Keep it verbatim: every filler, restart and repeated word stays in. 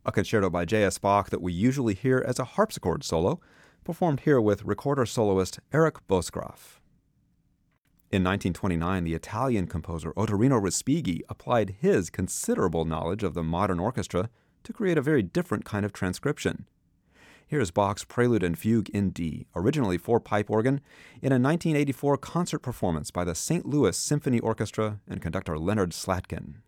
a concerto by J S. Bach that we usually hear as a harpsichord solo, performed here with recorder soloist Eric Bosgraf. In nineteen twenty-nine, the Italian composer Ottorino Respighi applied his considerable knowledge of the modern orchestra to create a very different kind of transcription. Here's Bach's Prelude and Fugue in D, originally for pipe organ, in a nineteen eighty-four concert performance by the Saint Louis Symphony Orchestra and conductor Leonard Slatkin.